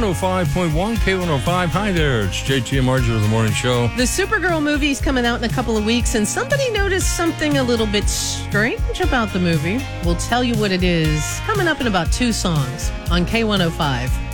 105.1 K105. Hi there, it's JT and Margie with the morning show. The Supergirl movie is coming out in a couple of weeks, and somebody noticed something a little bit strange about the movie. We'll tell you what it is coming up in about 2 songs on K105.